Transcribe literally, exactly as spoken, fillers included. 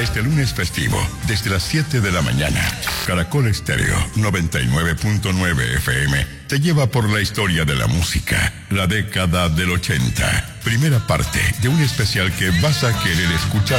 este lunes festivo, desde las siete de la mañana, Caracol Estéreo noventa y nueve punto nueve F M te lleva por la historia de la música, la década del ochenta. Primera parte de un especial que vas a querer escuchar